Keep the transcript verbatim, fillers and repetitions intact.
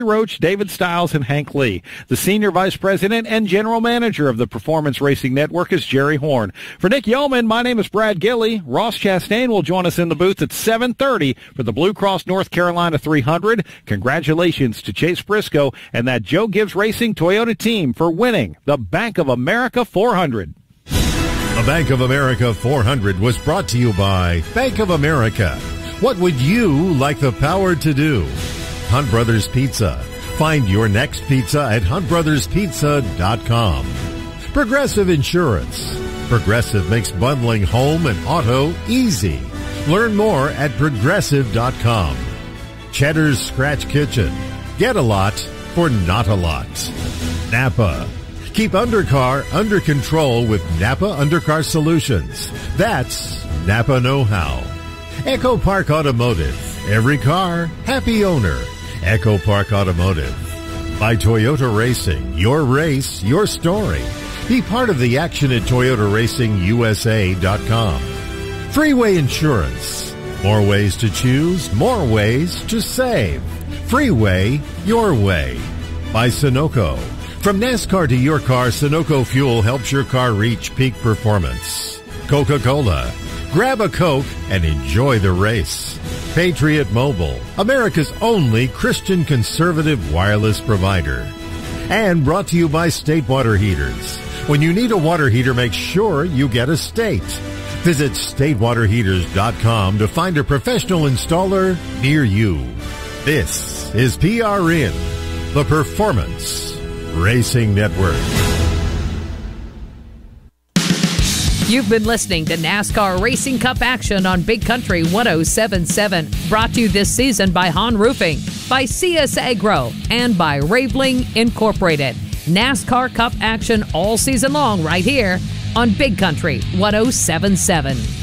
Roach, David Stiles, and Hank Lee. The Senior Vice President and General Manager of the Performance Racing Network is Jerry Horn. For Nick Yeoman, my name is Brad Gilly. Ross Chastain will join us in the booth at seven thirty for the Blue Cross North Carolina three hundred. Congratulations to Chase Briscoe and that Joe Gibbs Racing Toyota team for winning the Bank of America four hundred. The Bank of America four hundred was brought to you by Bank of America. What would you like the power to do? Hunt Brothers Pizza. Find your next pizza at hunt brothers pizza dot com. Progressive Insurance. Progressive makes bundling home and auto easy. Learn more at progressive dot com. Cheddar's Scratch Kitchen. Get a lot for not a lot. Napa. Keep undercar under control with Napa Undercar Solutions. That's Napa know-how. Echo Park Automotive. Every car, happy owner. Echo Park Automotive. By Toyota Racing. Your race, your story. Be part of the action at Toyota Racing U S A dot com. Freeway Insurance. More ways to choose, more ways to save. Freeway, your way. By Sunoco. From NASCAR to your car, Sunoco Fuel helps your car reach peak performance. Coca-Cola. Grab a Coke and enjoy the race. Patriot Mobile, America's only Christian conservative wireless provider. And brought to you by State Water Heaters. When you need a water heater, make sure you get a State. Visit state water heaters dot com to find a professional installer near you. This is P R N, the Performance Racing Network. You've been listening to NASCAR Racing Cup action on Big Country one oh seven point seven. Brought to you this season by Hahn Roofing, by C S Agro, and by Raveling Incorporated. NASCAR Cup action all season long right here on Big Country one oh seven point seven.